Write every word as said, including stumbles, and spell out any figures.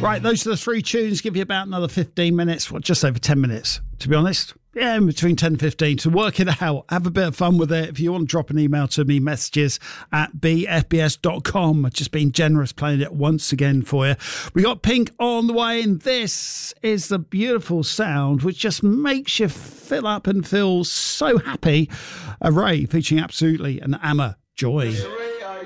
Right, those are the three tunes. Give you about another fifteen minutes, well, just over ten minutes, to be honest. Yeah, in between ten and fifteen to work it out. Have a bit of fun with it. If you want to drop an email to me, messages at b f b s dot com. I've just been generous playing it once again for you. We got Pink on the way, and this is the beautiful sound which just makes you fill up and feel so happy. A Ray featuring Absolutely and Amma Joy.